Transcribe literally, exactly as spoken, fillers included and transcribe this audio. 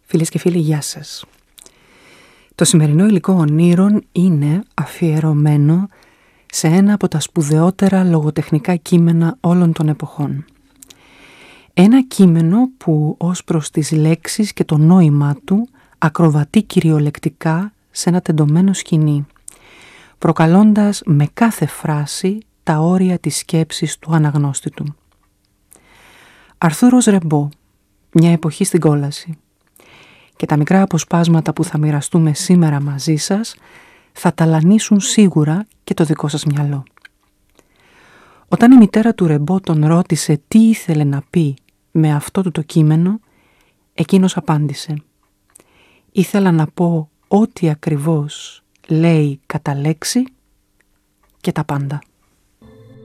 Φίλες και φίλοι, γεια σας. Το σημερινό υλικό ονείρων είναι αφιερωμένο σε ένα από τα σπουδαιότερα λογοτεχνικά κείμενα όλων των εποχών. Ένα κείμενο που ως προς τις λέξεις και το νόημά του ακροβατεί κυριολεκτικά σε ένα τεντωμένο σκηνή, προκαλώντας με κάθε φράση τα όρια της σκέψης του αναγνώστη του. Αρθούρος Ρεμπό, μια εποχή στην κόλαση. Και τα μικρά αποσπάσματα που θα μοιραστούμε σήμερα μαζί σας θα ταλανίσουν σίγουρα και το δικό σας μυαλό. Όταν η μητέρα του Ρεμπό τον ρώτησε τι ήθελε να πει με αυτό του το κείμενο, εκείνος απάντησε: «Ήθελα να πω ό,τι ακριβώς λέει κατά λέξη και τα πάντα».